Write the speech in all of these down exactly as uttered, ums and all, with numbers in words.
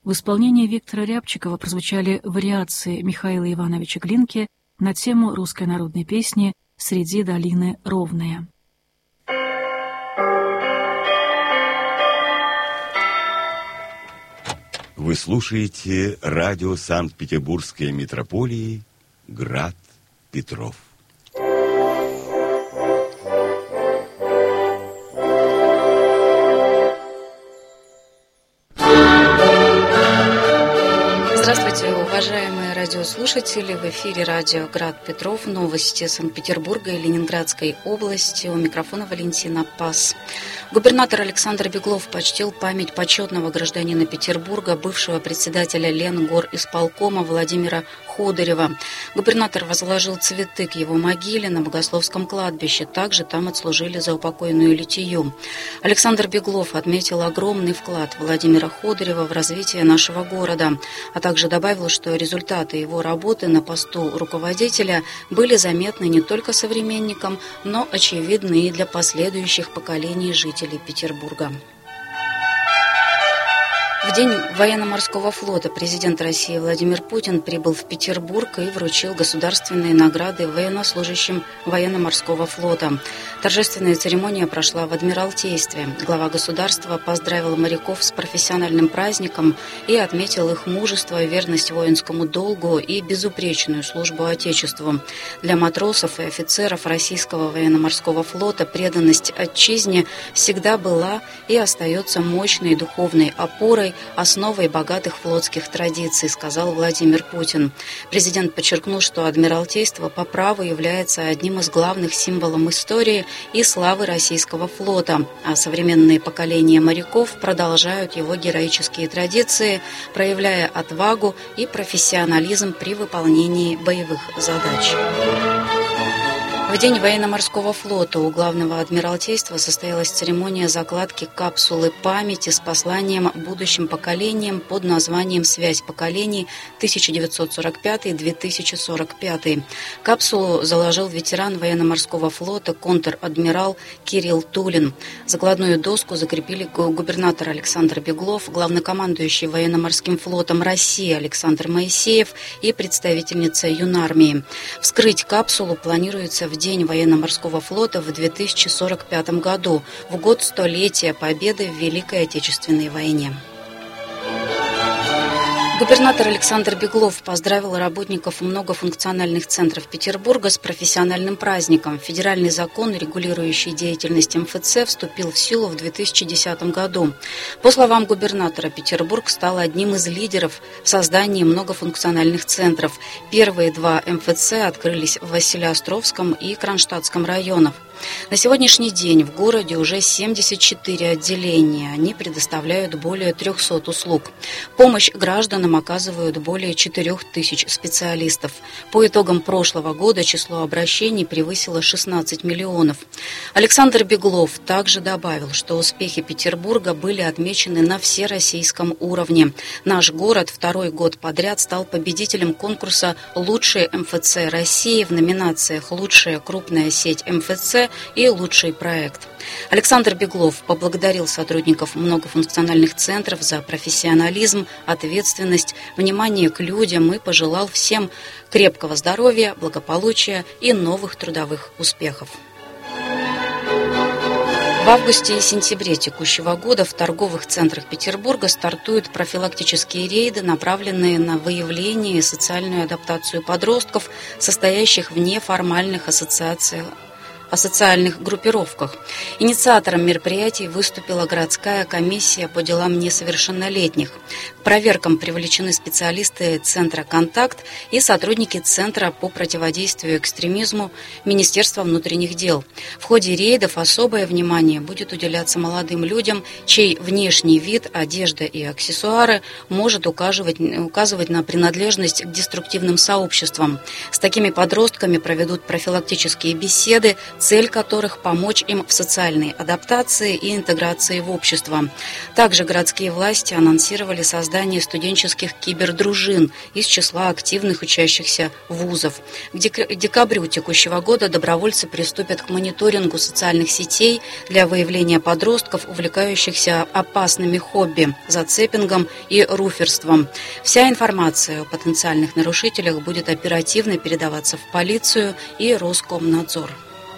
В исполнении Виктора Рябчикова прозвучали вариации Михаила Ивановича Глинки на тему русской народной песни «Среди долины ровная». Вы слушаете радио Санкт-Петербургской метрополии «Град Петров». Здравствуйте, уважаемые радиослушатели! В эфире радио «Град Петров». Новости Санкт-Петербурга и Ленинградской области. У микрофона Валентина Пас. Губернатор Александр Беглов почтил память почетного гражданина Петербурга, бывшего председателя Ленгорисполкома Владимира Ходырева. Губернатор возложил цветы к его могиле на Богословском кладбище. Также там отслужили заупокойную литию. Александр Беглов отметил огромный вклад Владимира Ходырева в развитие нашего города, а также добавил, что результаты его работы на посту руководителя были заметны не только современникам, но очевидны и для последующих поколений жителей Петербурга. В день военно-морского флота президент России Владимир Путин прибыл в Петербург и вручил государственные награды военнослужащим военно-морского флота. Торжественная церемония прошла в Адмиралтействе. Глава государства поздравил моряков с профессиональным праздником и отметил их мужество, верность воинскому долгу и безупречную службу Отечеству. Для матросов и офицеров российского военно-морского флота преданность отчизне всегда была и остается мощной духовной опорой, основой богатых флотских традиций, сказал Владимир Путин. Президент подчеркнул, что Адмиралтейство по праву является одним из главных символов истории и славы российского флота, а современные поколения моряков продолжают его героические традиции, проявляя отвагу и профессионализм при выполнении боевых задач. В день военно-морского флота у главного адмиралтейства состоялась церемония закладки капсулы памяти с посланием будущим поколениям под названием «Связь поколений тысяча девятьсот сорок пятый — две тысячи сорок пятый». Капсулу заложил ветеран военно-морского флота контр-адмирал Кирилл Тулин. Закладную доску закрепили губернатор Александр Беглов, главнокомандующий военно-морским флотом России Александр Моисеев и представительница Юнармии. Вскрыть капсулу планируется в День военно-морского флота в две тысячи сорок пятом году, в год столетия Победы в Великой Отечественной войне. Губернатор Александр Беглов поздравил работников многофункциональных центров Петербурга с профессиональным праздником. Федеральный закон, регулирующий деятельность эм эф цэ, вступил в силу в две тысячи десятом году. По словам губернатора, Петербург стал одним из лидеров в создании многофункциональных центров. Первые два эм эф цэ открылись в Василеостровском и Кронштадтском районах. На сегодняшний день в городе уже семьдесят четыре отделения. Они предоставляют более трехсот услуг. Помощь гражданам оказывают более четырех тысяч специалистов. По итогам прошлого года число обращений превысило шестнадцать миллионов. Александр Беглов также добавил, что успехи Петербурга были отмечены на всероссийском уровне. Наш город второй год подряд стал победителем конкурса «Лучшие эм эф цэ России» в номинациях «Лучшая крупная сеть эм эф цэ» и «Лучший проект». Александр Беглов поблагодарил сотрудников многофункциональных центров за профессионализм, ответственность, внимание к людям и пожелал всем крепкого здоровья, благополучия и новых трудовых успехов. В августе и сентябре текущего года в торговых центрах Петербурга стартуют профилактические рейды, направленные на выявление и социальную адаптацию подростков, состоящих в неформальных ассоциациях о социальных группировках. Инициатором мероприятий выступила городская комиссия по делам несовершеннолетних. К проверкам привлечены специалисты Центра «Контакт» и сотрудники Центра по противодействию экстремизму Министерства внутренних дел. В ходе рейдов особое внимание будет уделяться молодым людям, чей внешний вид, одежда и аксессуары может указывать, указывать на принадлежность к деструктивным сообществам. С такими подростками проведут профилактические беседы, цель которых – помочь им в социальной адаптации и интеграции в общество. Также городские власти анонсировали создание студенческих кибердружин из числа активных учащихся вузов. К декабрю текущего года добровольцы приступят к мониторингу социальных сетей для выявления подростков, увлекающихся опасными хобби, зацепингом и руферством. Вся информация о потенциальных нарушителях будет оперативно передаваться в полицию и Роскомнадзор.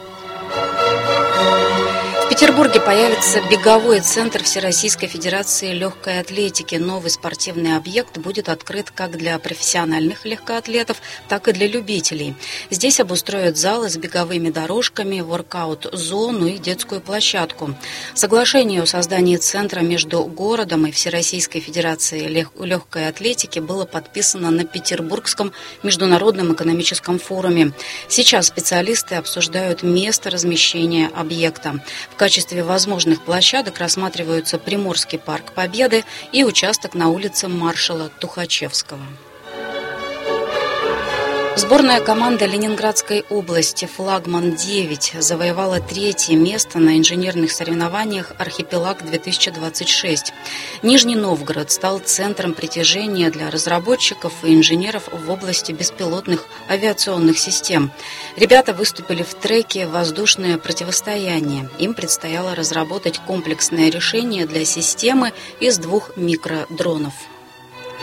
В Петербурге появится беговой центр Всероссийской Федерации легкой атлетики. Новый спортивный объект будет открыт как для профессиональных легкоатлетов, так и для любителей. Здесь обустроят залы с беговыми дорожками, воркаут-зону и детскую площадку. Соглашение о создании центра между городом и Всероссийской Федерацией легкой атлетики было подписано на Петербургском международном экономическом форуме. Сейчас специалисты обсуждают место размещения объекта. В качестве возможных площадок рассматриваются Приморский парк Победы и участок на улице маршала Тухачевского. Сборная команда Ленинградской области «Флагман-девять» завоевала третье место на инженерных соревнованиях «Архипелаг-две тысячи двадцать шесть». Нижний Новгород стал центром притяжения для разработчиков и инженеров в области беспилотных авиационных систем. Ребята выступили в треке «Воздушное противостояние». Им предстояло разработать комплексное решение для системы из двух микродронов.